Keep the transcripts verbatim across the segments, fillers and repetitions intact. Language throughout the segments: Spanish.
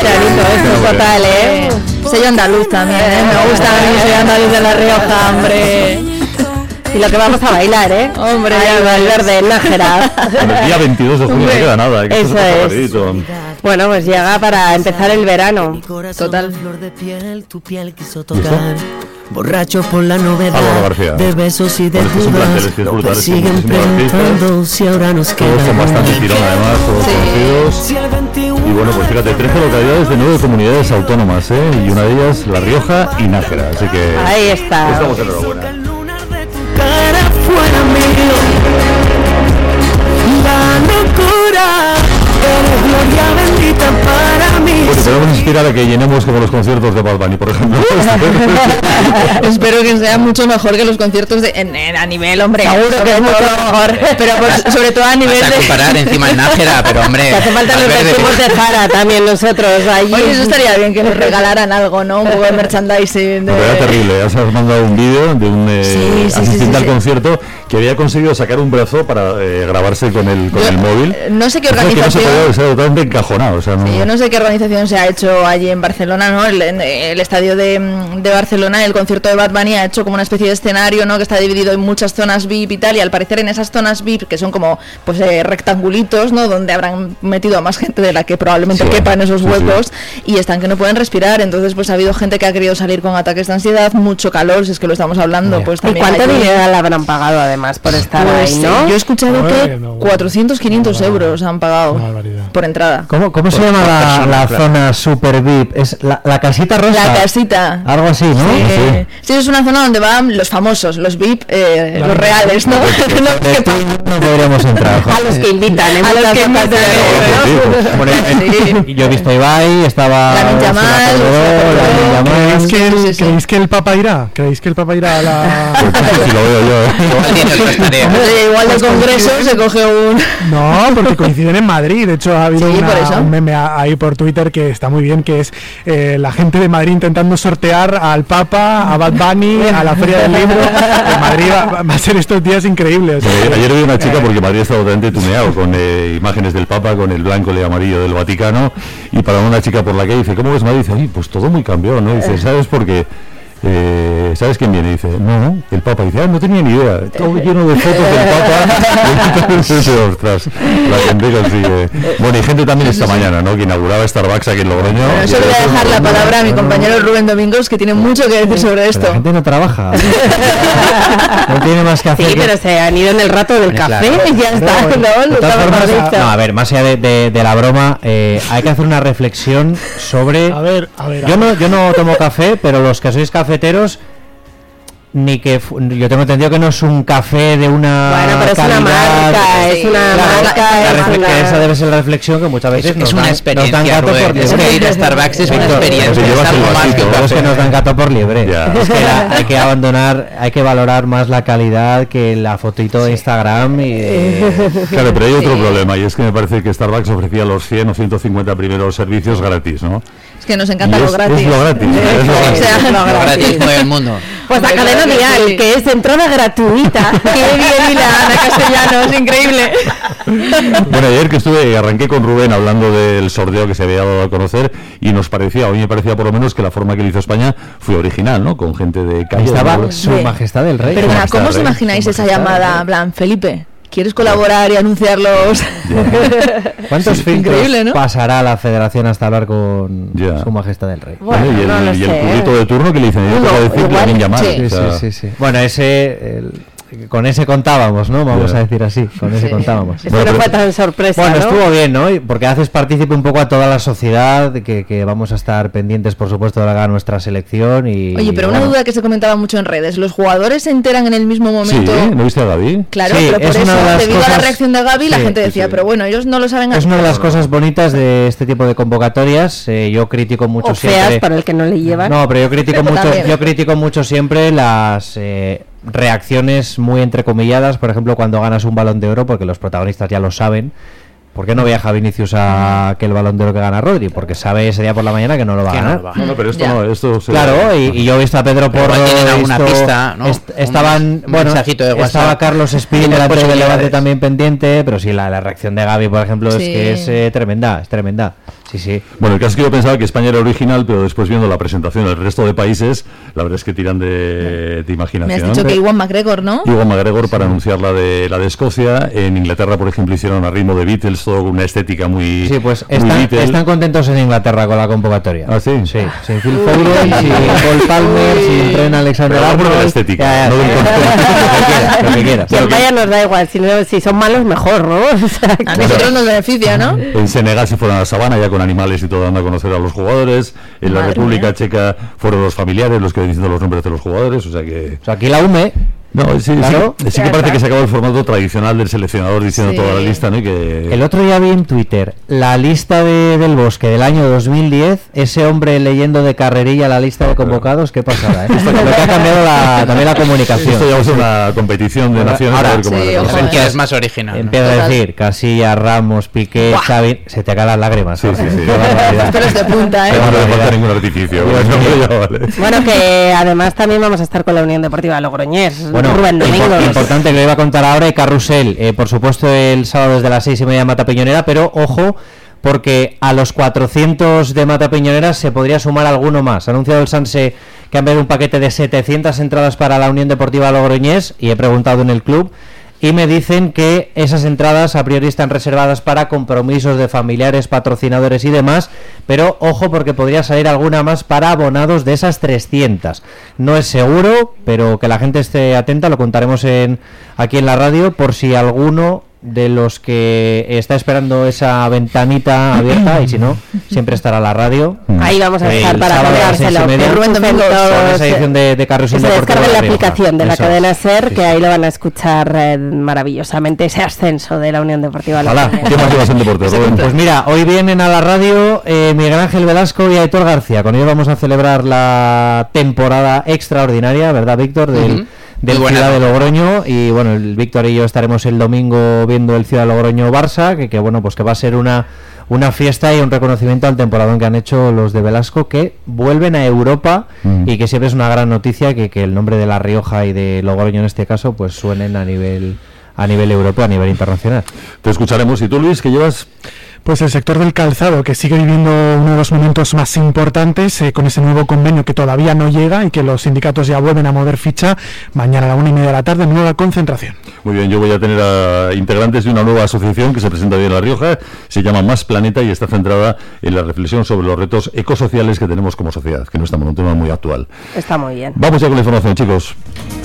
pianito, esto total, ¿eh? Sello andaluz también, ¿eh? Me gusta a mí, soy andaluz de La Rioja, hombre. Y lo que vamos a bailar, ¿eh? Hombre, ahí va el verde, Nájera. El día veintidós de junio no queda nada. Que eso es. Bueno, pues llega para empezar el verano. Total. Borrachos por la novedad de besos y de dudas, nos persiguen preguntando si ahora nos queda. Todos con bastante tirón además, todos sí. conocidos. Y bueno, pues fíjate, trece localidades de nueve comunidades autónomas, ¿eh? Y una de ellas La Rioja y Nájera, así que ahí está. Estamos enhorabuena. Cara fuera mío, la locura, eres gloria bendita para mí. Bueno, podemos inspirar a que llenemos como los conciertos de Bad Bunny, por ejemplo. Espero que sea mucho mejor que los conciertos de en, en, a nivel, hombre. Seguro que es mucho mejor. Pero pues, sobre todo a nivel Vas a de comparar encima en Nájera, pero hombre. Que hace falta los vestimos de Zara también nosotros allí. Oye, eso estaría bien que nos regalaran algo, ¿no? Un poco de merchandising. De... Pero era terrible, has mandado un vídeo de un eh, sí, sí, asistente sí, sí, al sí. concierto que había conseguido sacar un brazo para eh, grabarse con el con Yo, el móvil. No sé qué O sea, que no se organización. podía, se ha totalmente encajonado, o sea, no... Sí, yo no sé qué organización se ha hecho allí en Barcelona, ¿no? El, el estadio de, de Barcelona, el concierto de Bad Bunny ha hecho como una especie de escenario, ¿no? Que está dividido en muchas zonas V I P y tal, y al parecer en esas zonas V I P, que son como pues eh, rectangulitos, ¿no? Donde habrán metido a más gente de la que probablemente Sí, quepa en esos sí, huecos, sí. Y están que no pueden respirar, entonces pues ha habido gente que ha querido salir con ataques de ansiedad, mucho calor, si es que lo estamos hablando, pues ¿Y también cuánto allí... dinero le habrán pagado además por estar Pues, ahí, no? yo he escuchado No, que eh, no, cuatrocientos, quinientos no, euros han pagado barbaridad. por entrada. ¿Cómo, cómo se Por- llama por la, persona, la claro. zona super V I P? Es la, la casita rosa. La casita. Algo así, ¿no? Sí. Sí, es una zona donde van los famosos, los V I P, eh, Claro. los reales, ¿no? No, De tú no podríamos entrar. A los que invitan, en A los muchas que invitan, ocasiones, ¿no? Bueno, en- yo he visto a Ibai, estaba Lamin Yamal, Ursula Corberó, Lamin Yamal. ¿Creéis que, el, Sí, sí, sí. ¿Creéis que el Papa irá? ¿Creéis que el Papa irá a la...? Pues lo veo yo, ¿eh? Igual tiene otras tareas. Oye, igual del congreso se coge un... No, porque coinciden en Madrid. De hecho, ha habido Sí, una- por eso. un meme a- ahí por Twitter que está muy bien, que es eh, la gente de Madrid intentando sortear al Papa, a Bad Bunny, a la Feria del Libro. En Madrid va, va a ser estos días increíbles. Eh, ayer vi una chica, porque Madrid está totalmente tuneado con eh, imágenes del Papa, con el blanco y el amarillo del Vaticano, y para una chica por la calle dice, ¿cómo ves Madrid? Dice, ay, pues todo muy cambiado, ¿no? Dice, ¿sabes por qué? Eh, ¿Sabes quién viene? Dice, no, el Papa. Dice, ah, no tenía ni idea, todo lleno de fotos del Papa. Dice, ostras, la gente consigue. Bueno, y gente también esta mañana, ¿no? Que inauguraba Starbucks aquí en Logroño. Bueno, Y eso le voy a eso- dejar la palabra a mi compañero Rubén Domingos, que tiene mucho que decir sobre Pero esto. la gente no trabaja. No tiene más que hacer. Sí, que- pero se han ido en el rato del Hombre, café claro. y ya está, Pero, ¿no? de Lo todas estaba formas, mal dicho. no, a ver, más allá de, de- de la broma, eh, hay que hacer una reflexión sobre. A ver, a ver. a Yo ver. no, yo no tomo café, pero los que sois cafeteros, ni que fu- yo tengo entendido que no es un café de una Bueno, pero es una calidad- marca, es Sí, una Claro, marca, la es refle- una- que esa debe ser la reflexión que muchas Es, veces es nos una dan, nos experiencia, dan gato por Rubén. Es liebre. que ir a Starbucks es una Víctor, experiencia, pues es llevas algo el más que un vasito, Todos café. que nos dan gato por liebre. Ya. Es que la- hay que abandonar, hay que valorar más la calidad que la fotito de Instagram y de- Claro, pero hay otro problema, y es que me parece que Starbucks ofrecía los cien o ciento cincuenta primeros servicios gratis, ¿no? Es que nos encanta Y lo es- gratis. es lo gratis, es lo O gratis. sea, Lo Lo gratis mueve el mundo. Pues la Hombre, cadena claro que Dial, sí. que es entrada gratuita. Qué bien hila Ana Castellanos, increíble. Bueno, ayer que estuve, arranqué con Rubén hablando del sorteo que se había dado a conocer, y nos parecía, a mí me parecía por lo menos que la forma que lo hizo España fue original, ¿no? Con gente de calle. estaba ¿no? su Ve. majestad el rey. Perdona, Majestad ¿cómo os Rey, imagináis Su esa Majestad llamada? En plan, Felipe, ¿quieres colaborar y anunciarlos? ¿Cuántos filtros Increíble, ¿no? pasará la federación hasta hablar con Ya. su majestad el rey? Bueno, y el, no lo y el sé, currito ¿eh? de turno que le dicen, yo Uno, te voy a decir que igual, Lamin Yamal, sí. o sea, Sí, sí, sí. Bueno, ese, el- con ese contábamos, ¿no? Vamos Ya. a decir así, con ese Sí. contábamos. Esto Bueno, no pero- fue tan sorpresa, Bueno, ¿no? estuvo bien, ¿no? Y porque haces partícipe un poco a toda la sociedad, que, que vamos a estar pendientes, por supuesto, de la nuestra selección y... Oye, pero una bueno. duda que se comentaba mucho en redes, ¿los jugadores se enteran en el mismo Sí, momento? ¿no viste a David? Claro, Sí, pero por es eso, una de las debido a la cosas- reacción de Gaby, la sí, gente sí, decía, sí. pero bueno, ellos no lo saben Es una de las No, no. cosas bonitas de este tipo de convocatorias. eh, yo critico mucho O feas siempre... para el que no le llevan. No, pero yo critico mucho, También. yo critico mucho siempre las eh, reacciones muy entrecomilladas, por ejemplo, cuando ganas un Balón de Oro, porque los protagonistas ya lo saben. ¿Por qué no viaja Vinicius a aquel Balón de Oro que gana Rodri? Porque sabe ese día por la mañana que no lo va a Que no ganar. lo va. No, no, pero esto Ya. no, esto se- Claro, y, y yo he visto a Pedro Pero Porro, igual tienen he alguna visto- pista, ¿no? est- Un- estaban, un bueno, mensajito de WhatsApp. estaba Carlos Espín, Tiene delante del posibilidades. Levante también pendiente, pero sí, la, la reacción de Gaby, por ejemplo, es Sí. que es eh, tremenda, es tremenda. Sí, sí. Bueno, el caso es que yo pensaba que España era original, pero después viendo la presentación del resto de países, la verdad es que tiran de, de imaginación. Me has dicho que Iwan McGregor, ¿no? Iwan McGregor para anunciar la de la de Escocia. En Inglaterra, por ejemplo, hicieron a ritmo de Beatles, todo con una estética muy. Sí, pues muy están, Beatles. están contentos en Inglaterra con la convocatoria. ¿Ah, sí? Sí, sin Phil Foden, sin Paul Palmer, sin Trent Alexander-Arnold. Pero por la estética, Ya, ya, no ya, del ya, lo que quieras. Si el Bayern nos da igual, si, no, si son malos, mejor, ¿no? O sea, A nosotros nos beneficia, ¿no? En Senegal se fueron a la sabana ya con animales y todo, dando a conocer a los jugadores. En la Madre República mía. Checa fueron los familiares los que diciendo los nombres de los jugadores, o sea que. O sea, aquí la U M E. No, sí, Claro. sí, sí que parece que se acabó el formato tradicional del seleccionador diciendo Sí. toda la lista, ¿no? Y que El otro día vi en Twitter la lista de, del Bosque del año dos mil diez, ese hombre leyendo de carrerilla la lista de convocados, qué pasada, ¿eh? Lo que ha cambiado la, también la comunicación. esto ya va a ser una competición de Ahora- naciones. ahora- a ver cómo sí, es la ojo, cosa. ¿Quién eh. es más original? Empieza a Total. decir Casillas, Ramos, Piqué, Buah. Xavi, se te caen las lágrimas. Sí, ¿no? sí, sí. Qué barbaridad. Pelos de punta, Que ¿eh? no le falta ningún artificio. Bueno, ya vale. bueno, que además también vamos a estar con la Unión Deportiva Logroñés. Bueno, Rubén impo- Domingos. importante que le iba a contar ahora, y Carrusel, eh, por supuesto el sábado desde las seis y media en Mata Peñonera, pero ojo, porque a los cuatrocientos de Mata Peñonera se podría sumar alguno más. Ha anunciado el Sanse que han enviado un paquete de setecientas entradas para la Unión Deportiva Logroñés, y he preguntado en el club, y me dicen que esas entradas a priori están reservadas para compromisos de familiares, patrocinadores y demás, pero ojo porque podría salir alguna más para abonados de esas trescientas. No es seguro, pero que la gente esté atenta, lo contaremos en aquí en la radio por si alguno de los que está esperando esa ventanita abierta, y si no, siempre estará la radio. Ahí vamos a El estar para sábado a las seis y colgárselo. media, Rubén Domingos, con esa edición de, de Carrusel que se Deportivo descargue de la Rioja. aplicación de la Eso cadena es. SER, Sí, que sí. ahí lo van a escuchar eh, maravillosamente, ese ascenso de la Unión Deportiva Ojalá. Logroñés. ¿Qué más llevas en deporte, Rubén? Pues mira, hoy vienen a la radio eh, Miguel Ángel Velasco y Aitor García. Con ellos vamos a celebrar la temporada extraordinaria, ¿verdad, Víctor? Del, Ujú. del Muy buena, Ciudad de ¿no? Logroño. Y bueno, el Víctor y yo estaremos el domingo viendo el Ciudad de Logroño-Barça, que, que bueno, pues que va a ser una, una fiesta y un reconocimiento al temporadón que han hecho los de Velasco, que vuelven a Europa, Mm. y que siempre es una gran noticia que, que el nombre de La Rioja y de Logroño en este caso pues suenen a nivel a nivel europeo, a nivel internacional. Te escucharemos. ¿Y tú, Luis, qué llevas? Pues el sector del calzado, que sigue viviendo uno de los momentos más importantes eh, con ese nuevo convenio que todavía no llega y que los sindicatos ya vuelven a mover ficha. Mañana a la una y media de la tarde, nueva concentración. Muy bien, yo voy a tener a integrantes de una nueva asociación que se presenta hoy en La Rioja, se llama Más Planeta y está centrada en la reflexión sobre los retos ecosociales que tenemos como sociedad, que no estamos en un tema muy actual. Está muy bien. Vamos ya con la información, chicos.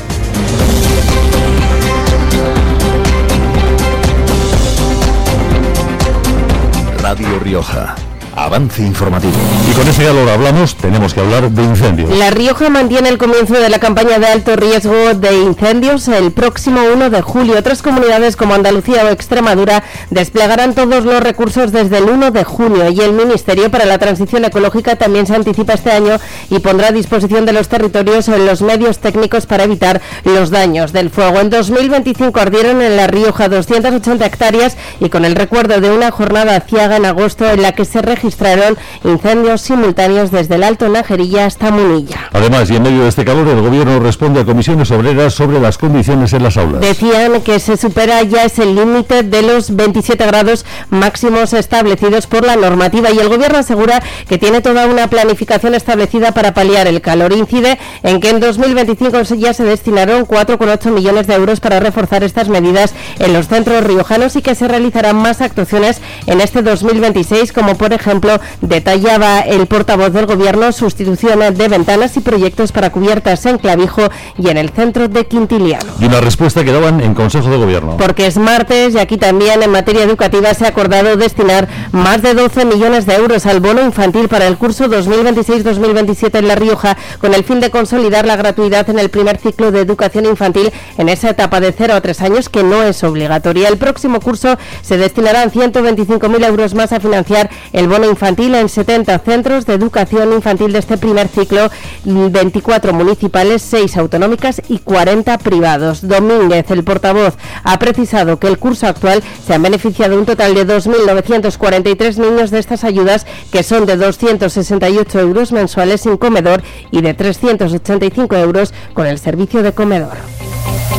Radio Rioja. Avance informativo. Y con ese valor hablamos, tenemos que hablar de incendios. La Rioja mantiene el comienzo de la campaña de alto riesgo de incendios el próximo uno de julio. Otras comunidades como Andalucía o Extremadura desplegarán todos los recursos desde el uno de junio, y el Ministerio para la Transición Ecológica también se anticipa este año y pondrá a disposición de los territorios los medios técnicos para evitar los daños del fuego. En dos mil veinticinco ardieron en La Rioja doscientas ochenta hectáreas, y con el recuerdo de una jornada aciaga en agosto en la que se registraron incendios simultáneos desde el Alto Najerilla hasta Munilla. Además, y en medio de este calor, el Gobierno responde a comisiones obreras sobre las condiciones en las aulas. Decían que se supera ya ese límite de los veintisiete grados máximos establecidos por la normativa, y el Gobierno asegura que tiene toda una planificación establecida para paliar el calor. Incide en que en dos mil veinticinco ya se destinaron cuatro coma ocho millones de euros para reforzar estas medidas en los centros riojanos, y que se realizarán más actuaciones en este dos mil veintiséis, como por ejemplo detallaba el portavoz del Gobierno, sustitución de ventanas y proyectos para cubiertas en Clavijo y en el centro de Quintiliano. Y una respuesta que daban en Consejo de Gobierno. Porque es martes, y aquí también en materia educativa se ha acordado destinar más de doce millones de euros al bono infantil para el curso dos mil veintiséis dos mil veintisiete en La Rioja, con el fin de consolidar la gratuidad en el primer ciclo de educación infantil en esa etapa de cero a tres años, que no es obligatoria. El próximo curso se destinarán ciento veinticinco mil euros más a financiar el bono infantil en setenta centros de educación infantil de este primer ciclo, veinticuatro municipales, seis autonómicas y cuarenta privados. Domínguez, el portavoz, ha precisado que el curso actual se han beneficiado un total de dos mil novecientos cuarenta y tres niños de estas ayudas, que son de doscientos sesenta y ocho euros mensuales sin comedor y de trescientos ochenta y cinco euros con el servicio de comedor.